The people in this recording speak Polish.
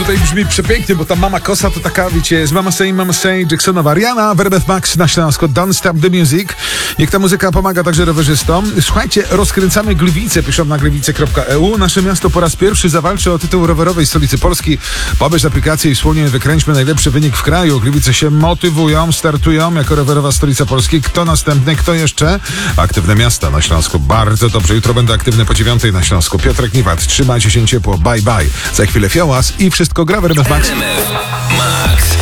tutaj brzmi przepięknie, bo ta Mama Kosa to taka, wiecie, jest Mama Say, Jacksonowa. Rihanna, Verbev Max na Śląsku, Don't Stop the Music. Niech ta muzyka pomaga także rowerzystom. Słuchajcie, rozkręcamy Gliwice, piszą na gliwice.eu. Nasze miasto po raz pierwszy zawalczy o tytuł rowerowej stolicy Polski. Pobierz aplikację i wspólnie wykręćmy najlepszy wynik w kraju. Gliwice się motywują, startują jako rowerowa stolica Polski. Kto następny, kto jeszcze? Aktywne miasta na Śląsku. Bardzo dobrze. Jutro będę aktywny po 9 na Śląsku. Piotrek Niwat, trzymajcie się ciepło. Bye bye. Za chwilę Fiołas i wszystko gra w RMF Max. RMF Max.